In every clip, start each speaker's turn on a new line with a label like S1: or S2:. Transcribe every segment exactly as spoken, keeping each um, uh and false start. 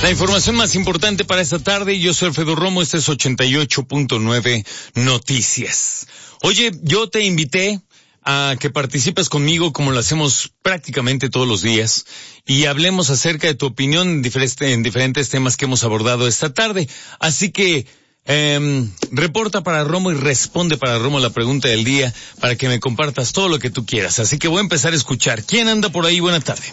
S1: La información más importante para esta tarde, yo soy Alfredo Romo, este es ochenta y ocho punto nueve Noticias. Oye, yo te invité a que participes conmigo como lo hacemos prácticamente todos los días y hablemos acerca de tu opinión en diferentes, en diferentes temas que hemos abordado esta tarde. Así que eh, reporta para Romo y responde para Romo la pregunta del día para que me compartas todo lo que tú quieras. Así que voy a empezar a escuchar. ¿Quién anda por ahí? Buena tarde.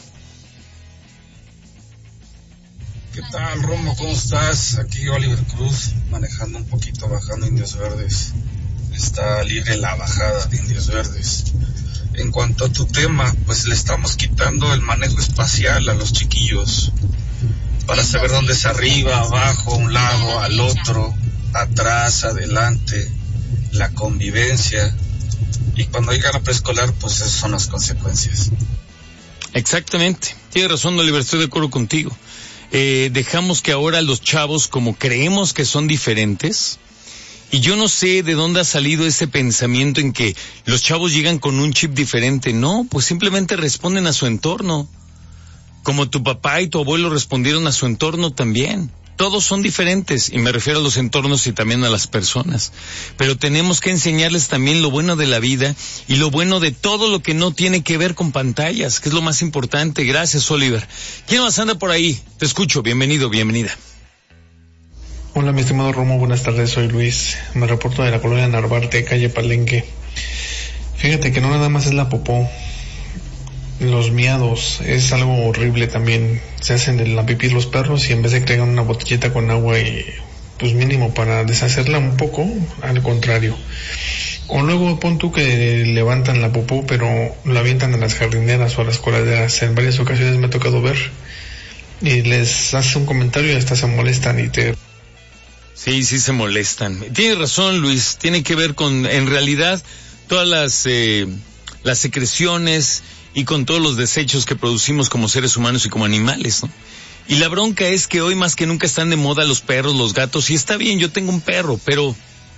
S2: ¿Qué tal, Romo? ¿Cómo estás? Aquí Oliver Cruz, manejando un poquito, bajando Indios Verdes. Está libre la bajada de Indios Verdes. En cuanto a tu tema, pues le estamos quitando el manejo espacial a los chiquillos para saber dónde es arriba, abajo, a un lado, al otro, atrás, adelante, la convivencia. Y cuando llegan a preescolar, pues esas son las consecuencias.
S1: Exactamente. Tienes razón, Oliver, estoy de acuerdo contigo. Eh, dejamos que ahora los chavos, como creemos que son diferentes, y yo no sé de dónde ha salido ese pensamiento en que los chavos llegan con un chip diferente. No, pues simplemente responden a su entorno, como tu papá y tu abuelo respondieron a su entorno también. Todos son diferentes, y me refiero a los entornos y también a las personas. Pero tenemos que enseñarles también lo bueno de la vida y lo bueno de todo lo que no tiene que ver con pantallas, que es lo más importante. Gracias, Oliver. ¿Quién más anda por ahí? Te escucho. Bienvenido, bienvenida.
S3: Hola, mi estimado Romo. Buenas tardes. Soy Luis. Me reporto de la colonia Narvarte, calle Palenque. Fíjate que no nada más es la popó. Los miados es algo horrible también. Se hacen en la pipí los perros y en vez de que traigan una botellita con agua y pues mínimo para deshacerla un poco, al contrario. O luego pon tú que levantan la popó pero la avientan a las jardineras o a las coladeras. En varias ocasiones me ha tocado ver y les hace un comentario y hasta se molestan y te...
S1: Sí, sí se molestan. Tienes razón, Luis. Tiene que ver con, en realidad, todas las, eh, las secreciones y con todos los desechos que producimos como seres humanos y como animales, ¿no? Y la bronca es que hoy más que nunca están de moda los perros, los gatos, y está bien, yo tengo un perro, pero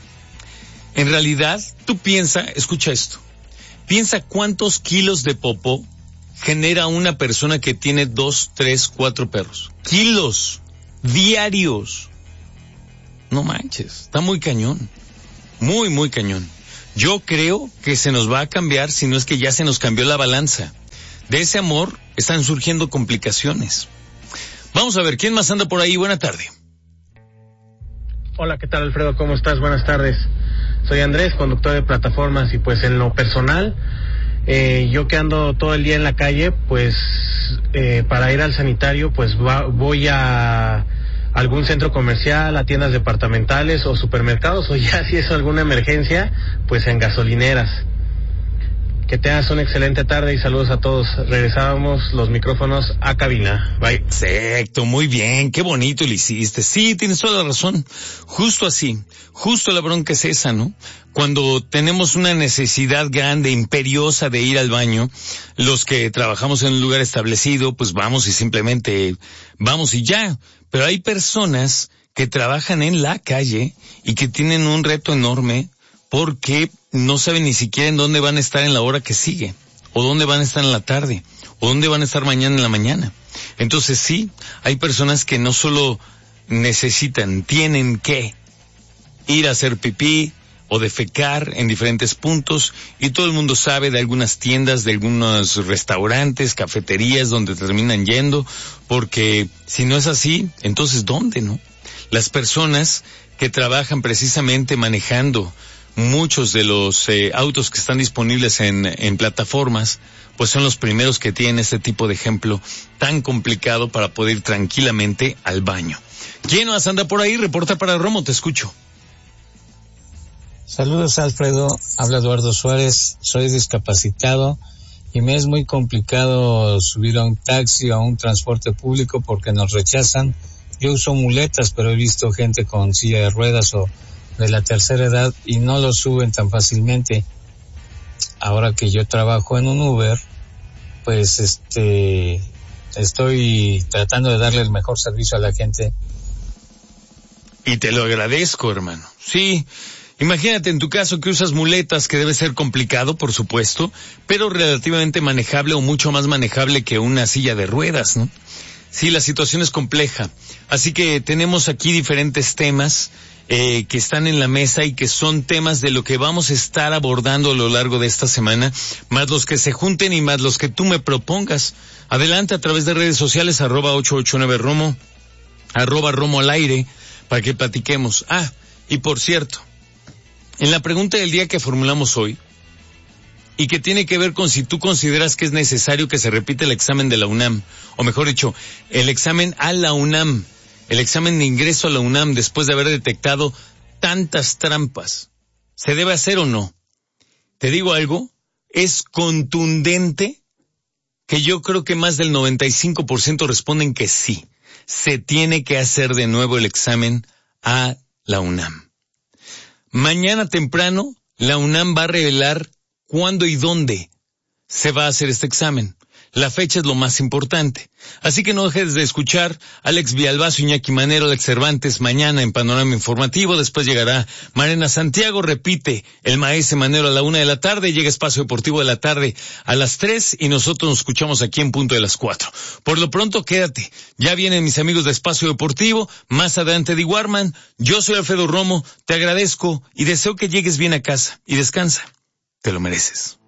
S1: en realidad tú piensa, escucha esto, piensa cuántos kilos de popó genera una persona que tiene dos, tres, cuatro perros. Kilos diarios. No manches, está muy cañón, muy, muy cañón. Yo creo que se nos va a cambiar, si no es que ya se nos cambió la balanza. De ese amor están surgiendo complicaciones. Vamos a ver, ¿quién más anda por ahí? Buena tarde.
S4: Hola, ¿qué tal, Alfredo? ¿Cómo estás? Buenas tardes. Soy Andrés, conductor de plataformas, y pues en lo personal, eh, yo que ando todo el día en la calle, pues eh, para ir al sanitario, pues va, voy a... algún centro comercial, a tiendas departamentales o supermercados, o ya si es alguna emergencia, pues en gasolineras. Que tengas una excelente tarde y saludos a todos. Regresábamos los micrófonos a cabina. Bye.
S1: Perfecto, muy bien, qué bonito lo hiciste. Sí, tienes toda la razón. Justo así, justo la bronca es esa, ¿no? Cuando tenemos una necesidad grande, imperiosa de ir al baño, los que trabajamos en un lugar establecido, pues vamos y simplemente vamos y ya. Pero hay personas que trabajan en la calle y que tienen un reto enorme porque no saben ni siquiera en dónde van a estar en la hora que sigue, o dónde van a estar en la tarde, o dónde van a estar mañana en la mañana. Entonces sí, hay personas que no solo necesitan, tienen que ir a hacer pipí o defecar en diferentes puntos, y todo el mundo sabe de algunas tiendas, de algunos restaurantes, cafeterías donde terminan yendo, porque si no es así, entonces ¿dónde, no? Las personas que trabajan precisamente manejando muchos de los eh, autos que están disponibles en, en plataformas, pues son los primeros que tienen este tipo de ejemplo tan complicado para poder ir tranquilamente al baño. ¿Quién más anda por ahí? Reporta para Romo, te escucho.
S5: Saludos, Alfredo, habla Eduardo Suárez, soy discapacitado y me es muy complicado subir a un taxi o a un transporte público porque nos rechazan. Yo uso muletas, pero he visto gente con silla de ruedas o de la tercera edad y no lo suben tan fácilmente. Ahora que yo trabajo en un Uber, pues este estoy tratando de darle el mejor servicio a la gente.
S1: Y te lo agradezco, hermano. Sí, imagínate en tu caso que usas muletas, que debe ser complicado, por supuesto, pero relativamente manejable o mucho más manejable que una silla de ruedas, ¿no? Sí, la situación es compleja. Así que tenemos aquí diferentes temas eh, que están en la mesa y que son temas de lo que vamos a estar abordando a lo largo de esta semana, más los que se junten y más los que tú me propongas. Adelante a través de redes sociales, arroba ocho ocho nueve Romo, arroba Romo al aire, para que platiquemos. Ah, y por cierto, en la pregunta del día que formulamos hoy, y que tiene que ver con si tú consideras que es necesario que se repita el examen de la UNAM, o mejor dicho, el examen a la UNAM, el examen de ingreso a la UNAM después de haber detectado tantas trampas. ¿Se debe hacer o no? Te digo algo, es contundente que yo creo que más del noventa y cinco por ciento responden que sí. Se tiene que hacer de nuevo el examen a la UNAM. Mañana temprano, la UNAM va a revelar cuándo y dónde se va a hacer este examen. La fecha es lo más importante. Así que no dejes de escuchar Alex Villalbazo, Iñaki Manero, Alex Cervantes mañana en Panorama Informativo. Después llegará Marena Santiago, repite el Maese Manero a la una de la tarde, llega Espacio Deportivo de la tarde a las tres y nosotros nos escuchamos aquí en punto de las cuatro. Por lo pronto quédate, ya vienen mis amigos de Espacio Deportivo, más adelante Di Warman. Yo soy Alfredo Romo, te agradezco y deseo que llegues bien a casa y descansa. Te lo mereces.